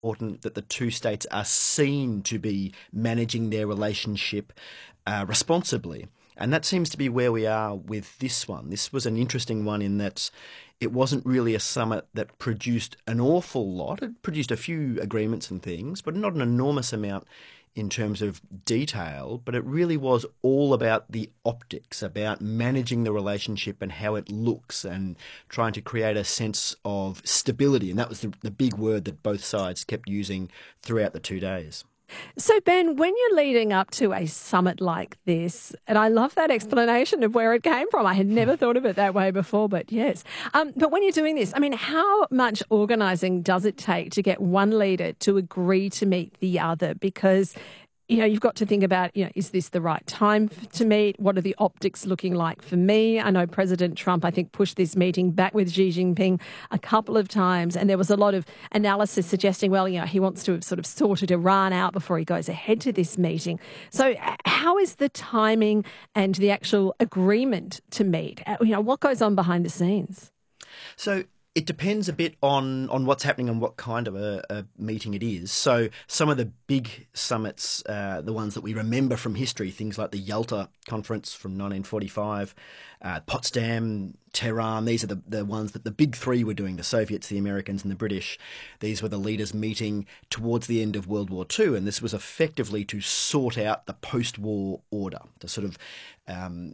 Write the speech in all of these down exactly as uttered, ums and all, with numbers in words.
important that the two states are seen to be managing their relationship uh, responsibly. And that seems to be where we are with this one. This was an interesting one in that it wasn't really a summit that produced an awful lot. It produced a few agreements and things, but not an enormous amount in terms of detail. But it really was all about the optics, about managing the relationship and how it looks and trying to create a sense of stability. And that was the, the big word that both sides kept using throughout the two days. So, Ben, when you're leading up to a summit like this, and I love that explanation of where it came from. I had never thought of it that way before, but yes. Um, but when you're doing this, I mean, how much organising does it take to get one leader to agree to meet the other? Because, you know, you've got to think about, you know, is this the right time to meet? What are the optics looking like for me? I know President Trump, I think, pushed this meeting back with Xi Jinping a couple of times, and there was a lot of analysis suggesting, well, you know, he wants to have sort of sorted Iran out before he goes ahead to this meeting. So how is the timing and the actual agreement to meet? You know, what goes on behind the scenes? So it depends a bit on, on what's happening and what kind of a, a meeting it is. So some of the big summits, uh, the ones that we remember from history, things like the Yalta Conference from nineteen forty-five, uh, Potsdam, Tehran, these are the, the ones that the big three were doing, the Soviets, the Americans and the British. These were the leaders meeting towards the end of World War Two, and this was effectively to sort out the post-war order, to sort of um,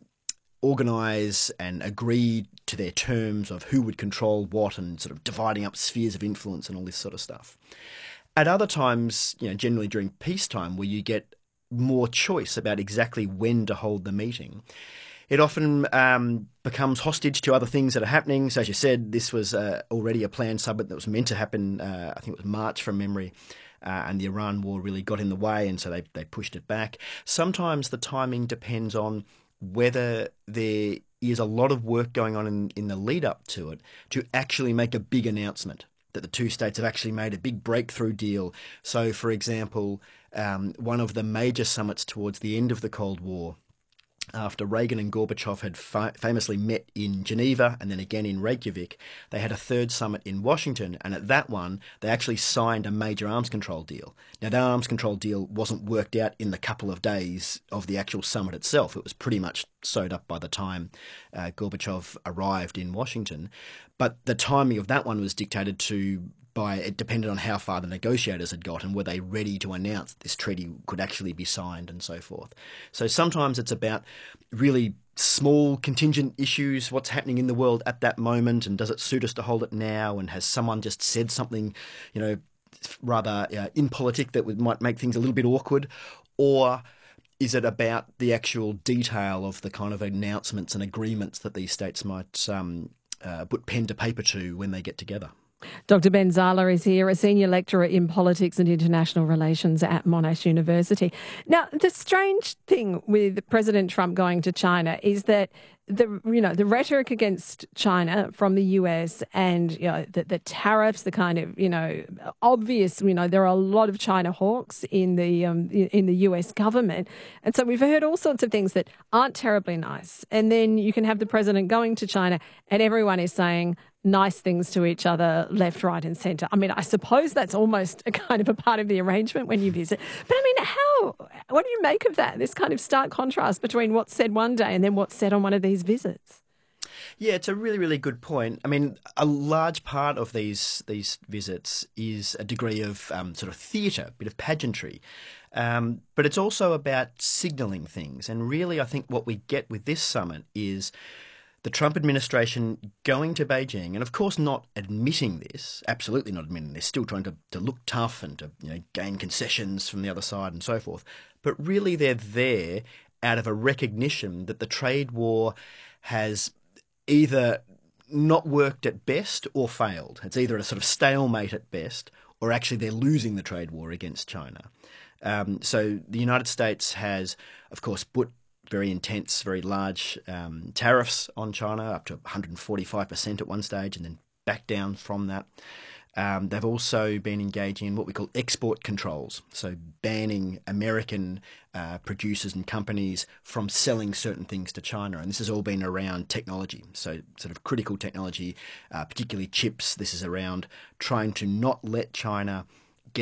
organise and agree to their terms of who would control what and sort of dividing up spheres of influence and all this sort of stuff. At other times, you know, generally during peacetime, where you get more choice about exactly when to hold the meeting, it often um, becomes hostage to other things that are happening. So as you said, this was uh, already a planned summit that was meant to happen, uh, I think it was March from memory, uh, and the Iran war really got in the way, and so they, they pushed it back. Sometimes the timing depends on whether there is a lot of work going on in, in the lead up to it to actually make a big announcement that the two states have actually made a big breakthrough deal. So, for example, um, one of the major summits towards the end of the Cold War, after Reagan and Gorbachev had fa- famously met in Geneva and then again in Reykjavik, they had a third summit in Washington, and at that one they actually signed a major arms control deal. Now, that arms control deal wasn't worked out in the couple of days of the actual summit itself. It was pretty much sewed up by the time uh, Gorbachev arrived in Washington. But the timing of that one was dictated to by it depended on how far the negotiators had got and were they ready to announce this treaty could actually be signed and so forth. So sometimes it's about really small contingent issues, what's happening in the world at that moment, and does it suit us to hold it now, and has someone just said something, you know, rather uh, impolitic that would, might make things a little bit awkward, or is it about the actual detail of the kind of announcements and agreements that these states might um, uh, put pen to paper to when they get together? Doctor Ben Zahler is here, a senior lecturer in politics and international relations at Monash University. Now, the strange thing with President Trump going to China is that the you know the rhetoric against China from the U S and you know the, the tariffs, the kind of you know obvious you know there are a lot of China hawks in the um, in the U S government, and so we've heard all sorts of things that aren't terribly nice. And then you can have the president going to China, and everyone is saying nice things to each other, left, right, and centre. I mean, I suppose that's almost a kind of a part of the arrangement when you visit. But I mean, how? What do you make of that? This kind of stark contrast between what's said one day and then what's said on one of these visits. Yeah, it's a really, really good point. I mean, a large part of these these visits is a degree of um, sort of theatre, a bit of pageantry. Um, but it's also about signalling things. And really, I think what we get with this summit is the Trump administration going to Beijing, and of course not admitting this, absolutely not admitting this, still trying to, to look tough and to you know, gain concessions from the other side and so forth. But really they're there out of a recognition that the trade war has either not worked at best or failed. It's either a sort of stalemate at best, or actually they're losing the trade war against China. Um, so the United States has, of course, put very intense, very large um, tariffs on China, up to one hundred forty-five percent at one stage, and then back down from that. Um, they've also been engaging in what we call export controls, so banning American uh, producers and companies from selling certain things to China. And this has all been around technology, so sort of critical technology, uh, particularly chips. This is around trying to not let China